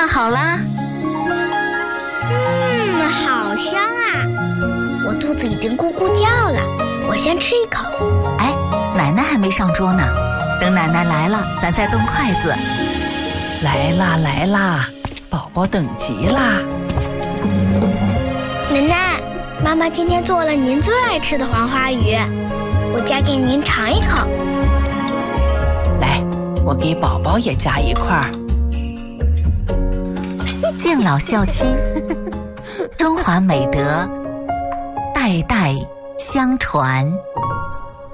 饭好啦。 好香啊！我肚子已经咕咕叫了，我先吃一口。 哎，奶奶还没上桌呢，等奶奶来了，咱再动筷子。 来啦来啦，宝宝等急啦。 奶奶，妈妈今天做了您最爱吃的黄花鱼，我夹给您尝一口。 来，我给宝宝也夹一块。 敬老孝亲，中华美德代代相传。